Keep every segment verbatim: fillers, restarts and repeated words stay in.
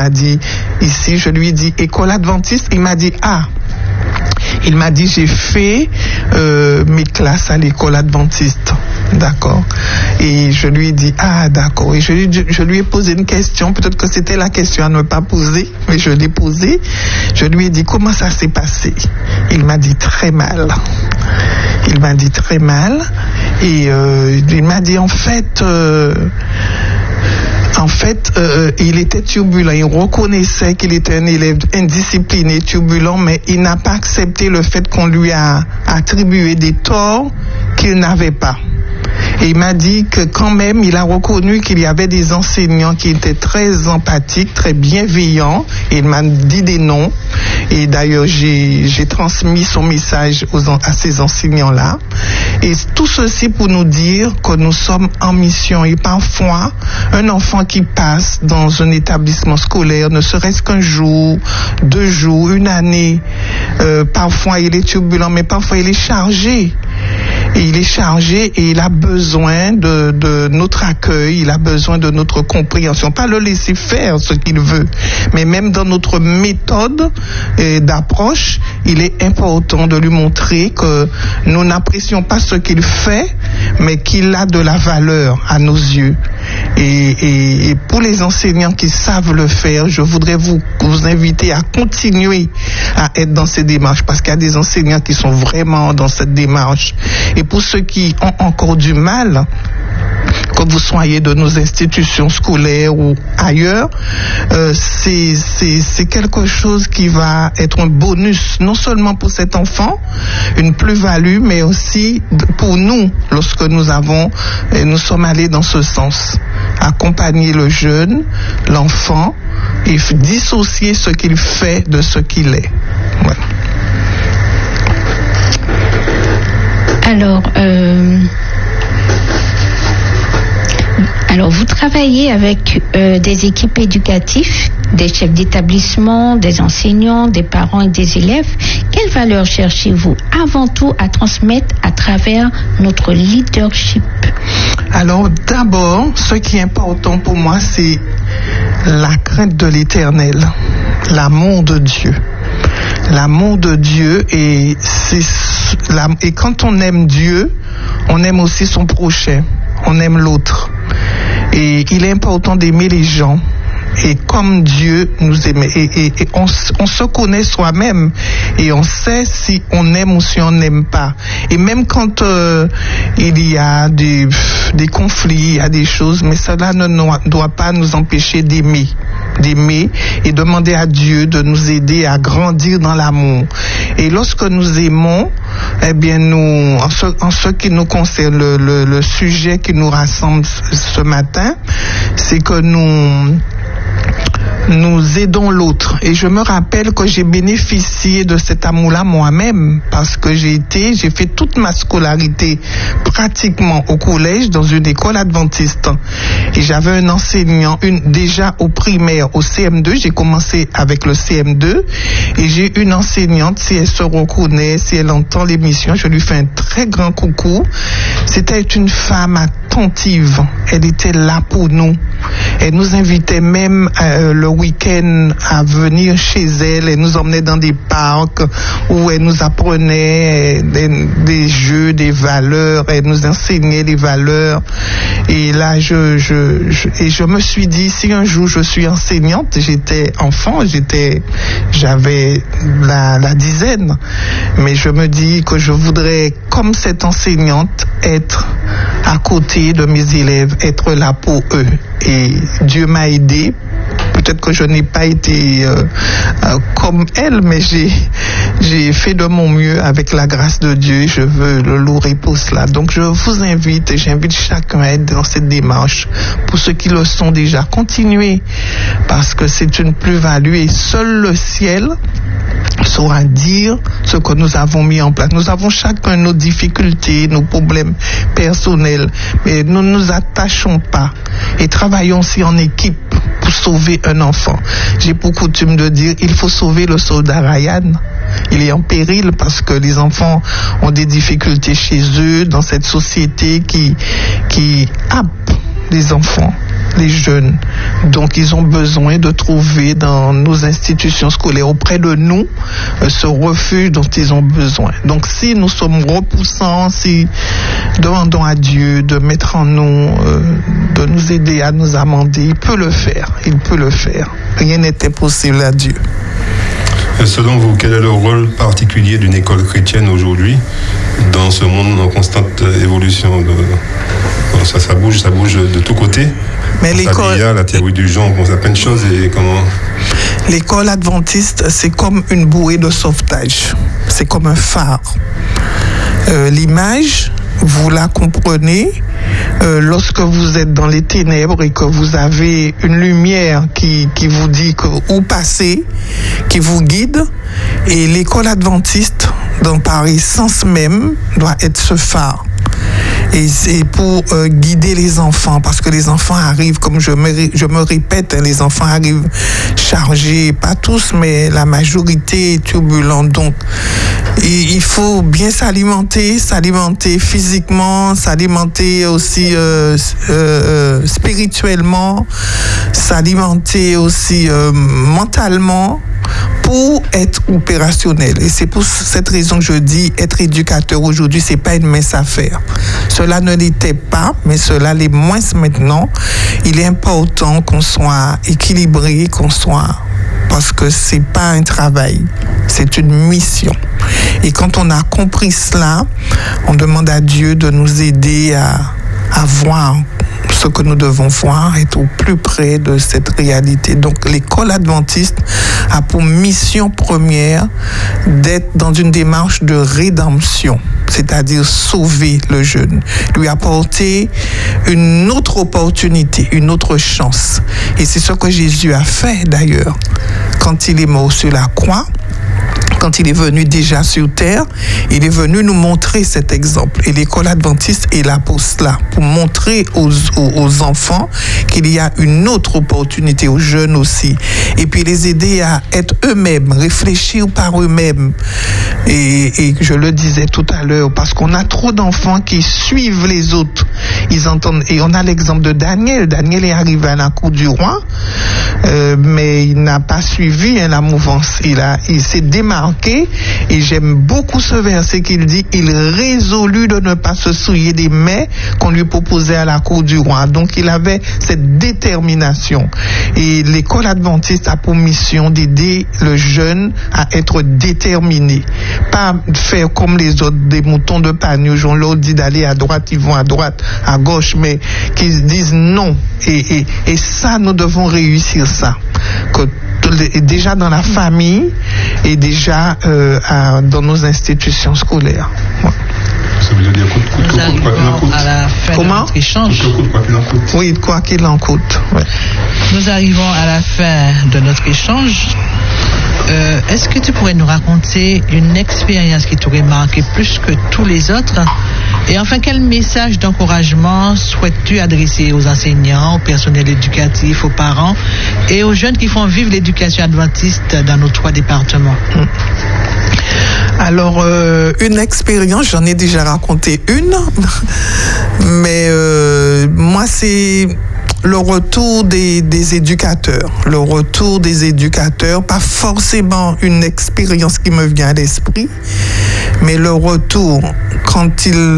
m'a dit ici, je lui ai dit école adventiste, il m'a dit ah. Il m'a dit j'ai fait euh, mes classes à l'école adventiste, d'accord. Et je lui ai dit ah d'accord. Et je lui, je lui ai posé une question, peut-être que c'était la question à ne pas poser, mais je l'ai posée. Je lui ai dit comment ça s'est passé. Il m'a dit très mal. Il m'a dit très mal et euh, il m'a dit en fait. Euh, En fait, euh, il était turbulent. Il reconnaissait qu'il était un élève indiscipliné, turbulent, mais il n'a pas accepté le fait qu'on lui a attribué des torts qu'il n'avait pas. Et il m'a dit que quand même, il a reconnu qu'il y avait des enseignants qui étaient très empathiques, très bienveillants. Et il m'a dit des noms. Et d'ailleurs, j'ai, j'ai transmis son message aux, à ces enseignants-là. Et tout ceci pour nous dire que nous sommes en mission. Et parfois, un enfant qui passe dans un établissement scolaire, ne serait-ce qu'un jour, deux jours, une année, euh, parfois il est turbulent, mais parfois il est chargé. Et il est chargé et il a besoin de, de notre accueil, il a besoin de notre compréhension. Pas le laisser faire ce qu'il veut, mais même dans notre méthode eh, d'approche, il est important de lui montrer que nous n'apprécions pas ce qu'il fait, mais qu'il a de la valeur à nos yeux. Et, et, et pour les enseignants qui savent le faire, je voudrais vous, vous inviter à continuer à être dans ces démarches, parce qu'il y a des enseignants qui sont vraiment dans cette démarche. Et pour ceux qui ont encore du mal, que vous soyez de nos institutions scolaires ou ailleurs, euh, c'est, c'est, c'est quelque chose qui va être un bonus, non seulement pour cet enfant, une plus-value, mais aussi pour nous, lorsque nous avons, et nous sommes allés dans ce sens. Accompagner le jeune, l'enfant, et dissocier ce qu'il fait de ce qu'il est. Voilà. Alors, euh, alors, vous travaillez avec euh, des équipes éducatives, des chefs d'établissement, des enseignants, des parents et des élèves. Quelle valeur cherchez-vous avant tout à transmettre à travers notre leadership? Alors, d'abord, ce qui est important pour moi, c'est la crainte de l'Éternel, l'amour de Dieu. L'amour de Dieu, et, c'est, et quand on aime Dieu, on aime aussi son prochain, on aime l'autre. Et il est important d'aimer les gens. Et comme Dieu nous aime, et, et, et on, on se connaît soi-même et on sait si on aime ou si on n'aime pas. Et même quand euh, il y a des, des conflits, il y a des choses, mais cela ne doit pas nous empêcher d'aimer, d'aimer et demander à Dieu de nous aider à grandir dans l'amour. Et lorsque nous aimons, eh bien nous, en ce, en ce qui nous concerne, le, le, le sujet qui nous rassemble ce matin, c'est que nous nous aidons l'autre. Et je me rappelle que j'ai bénéficié de cet amour-là moi-même, parce que j'ai été, j'ai fait toute ma scolarité pratiquement au collège dans une école adventiste. Et j'avais un enseignant, une, déjà au primaire, au C M deux, j'ai commencé avec le C M deux, et j'ai une enseignante, si elle se reconnaît, si elle entend l'émission, je lui fais un très grand coucou. C'était une femme attentive, elle était là pour nous. Elle nous invitait même euh, le week-end à venir chez elle. Elle nous emmenait dans des parcs où elle nous apprenait des, des jeux, des valeurs. Elle nous enseignait les valeurs. Et là, je, je, je, et je me suis dit, si un jour je suis enseignante, j'étais enfant, j'étais, j'avais la, la dizaine. Mais je me dis que je voudrais, comme cette enseignante, être à côté de mes élèves, être là pour eux. Et Dieu m'a aidé. Peut-être que je n'ai pas été euh, euh, comme elle, mais j'ai, j'ai fait de mon mieux avec la grâce de Dieu. Je veux le louer pour cela. Donc je vous invite et j'invite chacun à être dans cette démarche. Pour ceux qui le sont déjà, continuez, parce que c'est une plus-value et seul le ciel saura dire ce que nous avons mis en place. Nous avons chacun nos difficultés, nos problèmes personnels, mais nous ne nous attachons pas et travaillons aussi en équipe pour sauver un enfant. J'ai pour coutume de dire, il faut sauver le soldat Ryan. Il est en péril parce que les enfants ont des difficultés chez eux, dans cette société qui, qui happe les enfants. les jeunes. Donc, ils ont besoin de trouver dans nos institutions scolaires, auprès de nous, euh, ce refuge dont ils ont besoin. Donc, si nous sommes repoussants, si demandons à Dieu de mettre en nous, euh, de nous aider à nous amender, il peut le faire. Il peut le faire. Rien n'est impossible à Dieu. Selon vous, quel est le rôle particulier d'une école chrétienne aujourd'hui dans ce monde en constante évolution de... ça, ça bouge, ça bouge de tous côtés. Mais l'école, la théorie du genre, on sait plein de choses et comment. L'école adventiste, c'est comme une bouée de sauvetage. C'est comme un phare. Euh, l'image, vous la comprenez euh, lorsque vous êtes dans les ténèbres et que vous avez une lumière qui, qui vous dit que, où passer, qui vous guide. Et l'école adventiste, dans par essence même, doit être ce phare. Et c'est pour euh, guider les enfants, parce que les enfants arrivent, comme je me, je me répète, hein, les enfants arrivent chargés, pas tous, mais la majorité est turbulente. Donc, il, il faut bien s'alimenter, s'alimenter physiquement, s'alimenter aussi euh, euh, spirituellement, s'alimenter aussi euh, mentalement, pour être opérationnel. Et c'est pour cette raison que je dis être éducateur aujourd'hui, c'est pas une mince affaire. Cela ne l'était pas, mais cela l'est moins maintenant. Il est important qu'on soit équilibré, qu'on soit... parce que c'est pas un travail, c'est une mission. Et quand on a compris cela, on demande à Dieu de nous aider à, à voir ce que nous devons voir, être au plus près de cette réalité. Donc l'école adventiste a pour mission première d'être dans une démarche de rédemption, c'est-à-dire sauver le jeune, lui apporter une autre opportunité, une autre chance. Et c'est ce que Jésus a fait d'ailleurs quand il est mort sur la croix. Quand il est venu déjà sur terre, il est venu nous montrer cet exemple. Et l'école adventiste est là pour cela, pour montrer aux, aux, aux enfants qu'il y a une autre opportunité, aux jeunes aussi. Et puis les aider à être eux-mêmes, réfléchir par eux-mêmes. Et, et je le disais tout à l'heure, parce qu'on a trop d'enfants qui suivent les autres. Ils entendent, et on a l'exemple de Daniel. Daniel est arrivé à la cour du roi, euh, mais il n'a pas suivi hein, la mouvance. Il, a, il s'est démarqué. Et j'aime beaucoup ce verset qu'il dit, il résolut de ne pas se souiller des mets qu'on lui proposait à la cour du roi. Donc il avait cette détermination. Et l'école adventiste a pour mission d'aider le jeune à être déterminé. Pas faire comme les autres, des moutons de pagne. On leur dit d'aller à droite, ils vont à droite, à gauche, mais qu'ils disent non. Et, et, et ça, nous devons réussir ça. Que déjà dans la famille et déjà euh, à, dans nos institutions scolaires. Ouais. Ça veut dire coup de, coup de, coup de, quoi qu'il en coûte. À la fin Comment? de notre échange. Coup de, coup de, quoi qu'il en coûte. Oui, quoi qu'il en coûte. Ouais. Nous arrivons à la fin de notre échange. Euh, est-ce que tu pourrais nous raconter une expérience qui t'aurait marqué plus que tous les autres? Et enfin, quel message d'encouragement souhaites-tu adresser aux enseignants, au personnel éducatif, aux parents et aux jeunes qui font vivre l'éducation adventiste dans nos trois départements? Alors, euh, une expérience, j'en ai déjà raconté une, mais euh, moi, c'est le retour des, des éducateurs. Le retour des éducateurs, pas forcément une expérience qui me vient à l'esprit, mais le retour quand ils...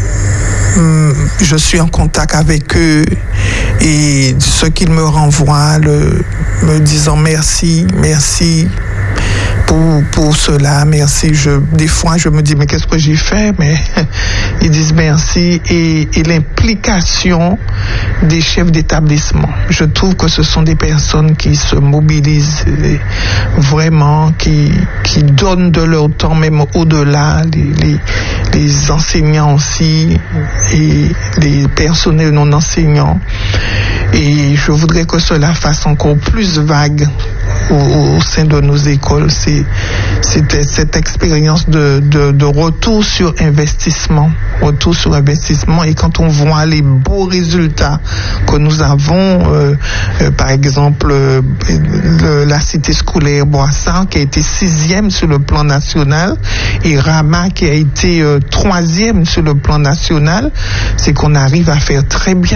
je suis en contact avec eux et ce qu'ils me renvoient, le, me disant merci, merci pour, pour cela, merci. Je, des fois, je me dis, mais qu'est-ce que j'ai fait? Mais ils disent merci. Et, et l'implication des chefs d'établissement. Je trouve que ce sont des personnes qui se mobilisent vraiment, qui, qui donnent de leur temps, même au-delà, les, les, les enseignants aussi, et les personnels non enseignants. Et je voudrais que cela fasse encore plus vague au, au sein de nos écoles. C'est, c'était cette expérience de, de, de retour sur investissement, retour sur investissement. Et quand on voit les beaux résultats que nous avons, euh, euh, par exemple, euh, le, la cité scolaire Boissan qui a été sixième sur le plan national et Rama qui a été euh, troisième sur le plan national, c'est qu'on arrive à faire très bien.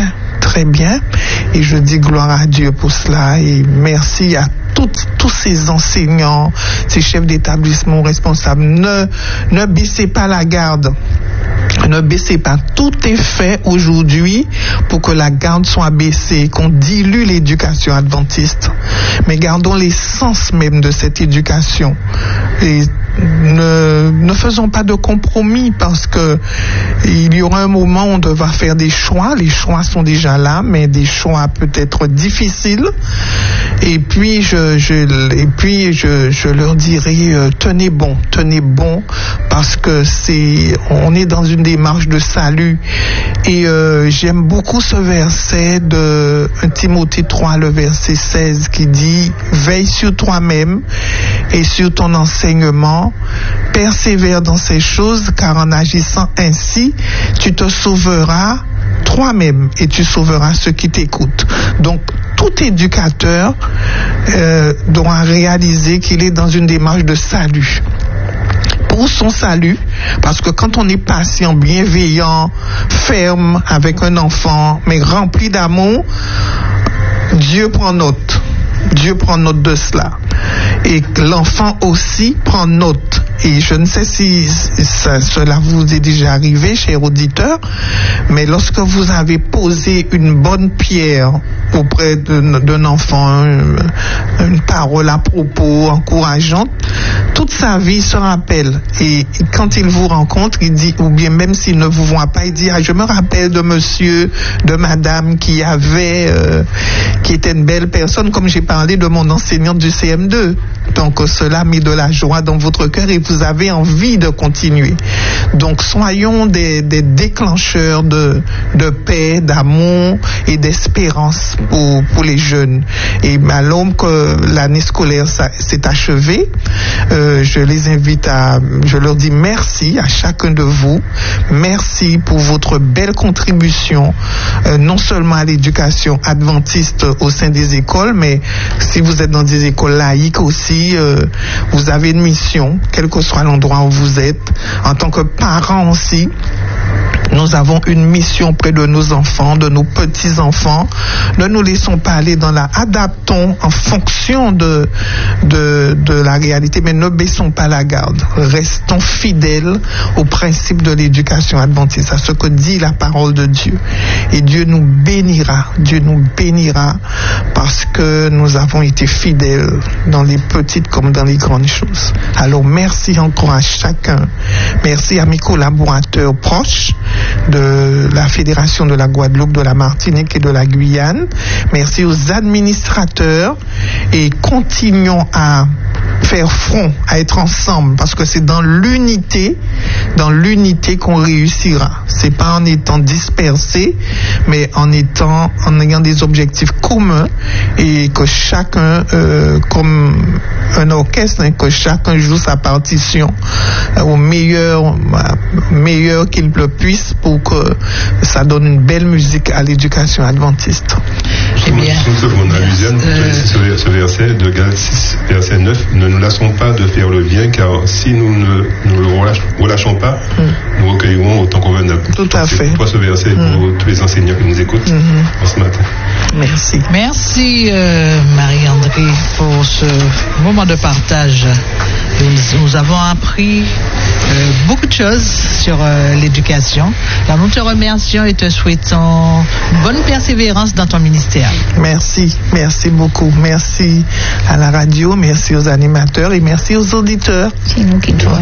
très bien. Et je dis gloire à Dieu pour cela. Et merci à toutes, tous ces enseignants, ces chefs d'établissement responsables. Ne, ne baissez pas la garde. Ne baissez pas. Tout est fait aujourd'hui pour que la garde soit baissée, qu'on dilue l'éducation adventiste. Mais gardons l'essence même de cette éducation. Et ne, ne faisons pas de compromis, parce que il y aura un moment où on devra faire des choix. Les choix sont déjà là, mais des choix peut-être difficiles. Et puis je, je et puis je, je leur dirai euh, tenez bon, tenez bon, parce que c'est on est dans une démarche de salut. Et euh, j'aime beaucoup ce verset de Timothée trois, le verset seize, qui dit veille sur toi-même et sur ton enseignement, persévère dans ces choses, car en agissant ainsi, tu te sauveras toi-même et tu sauveras ceux qui t'écoutent. Donc, tout éducateur euh, doit réaliser qu'il est dans une démarche de salut. Pour son salut, parce que quand on est patient, bienveillant, ferme avec un enfant, mais rempli d'amour, Dieu prend note. Dieu prend note de cela. Et l'enfant aussi prend note. Et je ne sais si ça, cela vous est déjà arrivé, chers auditeurs, mais lorsque vous avez posé une bonne pierre auprès de, d'un enfant, une, une parole à propos encourageante, toute sa vie se rappelle. Et quand il vous rencontre, il dit, ou bien même s'il ne vous voit pas, il dit, ah, je me rappelle de monsieur, de madame qui avait, euh, qui était une belle personne, comme j'ai parlé de mon enseignante du C M deux. Donc cela met de la joie dans votre cœur et vous avez envie de continuer. Donc soyons des, des déclencheurs de, de paix, d'amour et d'espérance pour, pour les jeunes. Et à l'homme que l'année scolaire ça, s'est achevée, euh, je les invite à, je leur dis merci à chacun de vous. Merci pour votre belle contribution, euh, non seulement à l'éducation adventiste au sein des écoles, mais si vous êtes dans des écoles laïques aussi, euh, vous avez une mission, quel que soit l'endroit où vous êtes. En tant que parents aussi, nous avons une mission près de nos enfants, de nos petits-enfants. Ne nous laissons pas aller dans la... Adaptons en fonction de, de, de la réalité, mais ne baissons pas la garde. Restons fidèles au principe de l'éducation adventiste, à ce que dit la parole de Dieu. Et Dieu nous bénira. Dieu nous bénira parce que nous avons été fidèles dans les petites comme dans les grandes choses. Alors, merci encore à chacun. Merci à mes collaborateurs proches de la Fédération de la Guadeloupe, de la Martinique et de la Guyane. Merci aux administrateurs et continuons à faire front, à être ensemble, parce que c'est dans l'unité, dans l'unité qu'on réussira. C'est pas en étant dispersé, mais en étant, en ayant des objectifs communs et que chacun, euh, comme un orchestre, hein, que chacun joue sa partition euh, au meilleur, euh, meilleur qu'il le puisse pour que ça donne une belle musique à l'éducation adventiste. Eh bien, une seconde, Luciane, euh... ce, ce verset de Galates six, verset neuf, ne nous lassons pas de faire le bien, car si nous ne nous le relâchons, relâchons pas, mm. nous recueillerons autant convenable. Tout à fait. Pour ce verset, mm. pour tous les enseignants qui nous écoutent mm-hmm. ce matin. Merci. Merci euh, Marie-André pour ce moment de partage. Nous, nous avons appris euh, beaucoup de choses sur euh, l'éducation. Alors nous te remercions et te souhaitons une bonne persévérance dans ton ministère. Merci, merci beaucoup. Merci à la radio, merci aux animateurs et merci aux auditeurs. C'est nous qui te